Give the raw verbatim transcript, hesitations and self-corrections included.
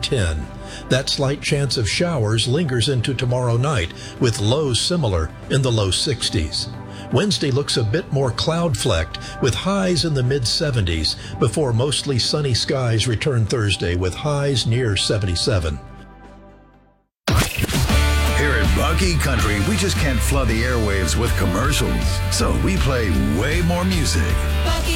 ten. That slight chance of showers lingers into tomorrow night, with lows similar in the low sixties. Wednesday looks a bit more cloud-flecked, with highs in the mid seventies, before mostly sunny skies return Thursday with highs near seventy-seven. Here at Bucky Country, we just can't flood the airwaves with commercials, so we play way more music. Bucky